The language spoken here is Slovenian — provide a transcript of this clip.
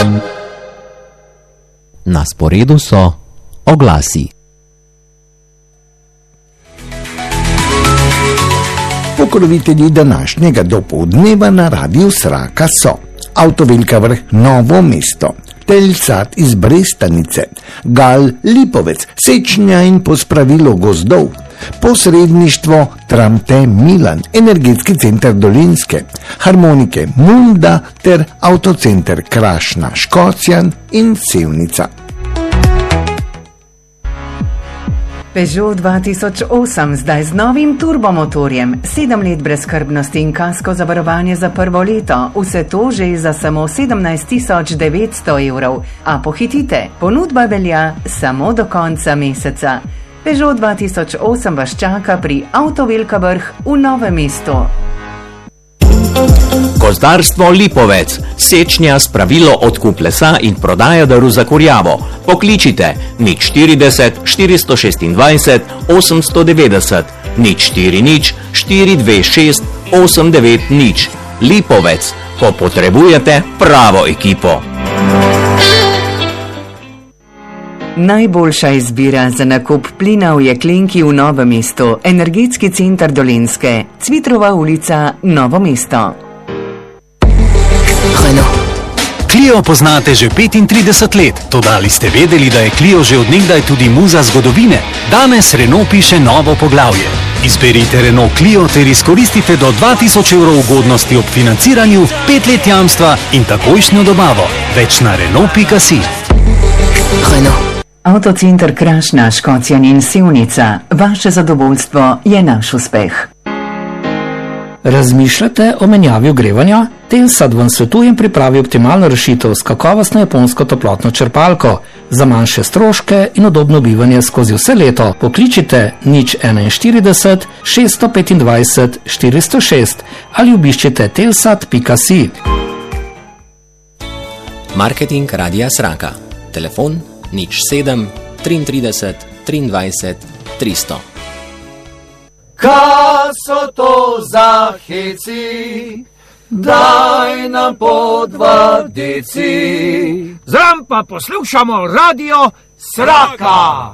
Na sporedu so oglasi. Pokrovitelji današnjega dopoldneva na Radiu Sraka so Avtoveljka Vrh Novo mesto, Telsat iz Brestanice, Gal Lipovec, Sečnja in pospravilo gozdov, posredništvo Tramte Milan, Energetski center Dolenjske, Harmonike Munda ter Avtocenter Krašna Škocjan in Sevnica. Peugeot 2008 zdaj z novim turbomotorjem, 7 let brezskrbnosti in kasko zavarovanje za prvo leto, vse to že za samo 17.900 evrov. A pohitite, ponudba velja samo do konca meseca. Peugeot 2008 vas čaka pri Avtoveljka Vrh v Novem mestu. Gozdarstvo Lipovec, sečnja, spravilo, odkup lesa in prodaja drv za kurjavo. Pokličite 040 426 890 040 426 890. Lipovec, ko potrebujete pravo ekipo. Najboljša izbira za nakup plina v jeklenki v Novem mestu, Energetski center Dolenjske, Cvitrova ulica, Novo mesto. Clio poznate že 35 let, toda ali ste vedeli, da je Clio že od nekdaj tudi muza zgodovine? Danes Renault piše novo poglavje. Izberite Renault Clio ter izkoristite do 2000 evrov ugodnosti ob financiranju, 5 let jamstva in takojšnjo dobavo. Več na Renault.si. Avtocenter Krašna Škocjan in Sevnica, vaše zadovoljstvo je naš uspeh. Razmišljate o menjavi ogrevanja? Telsat vam svetujem pripravi optimalno rešitev s kakovostno japonsko toplotno črpalko. Za manjše stroške in udobno bivanje skozi vse leto pokličite 041 625 406 ali obiščite telsat.si. Marketing Radia Sraka. Telefon 07 33 23 300. Kaj so to za heci, daj nam po 2 deci. Zram pa poslušamo Radio Sraka.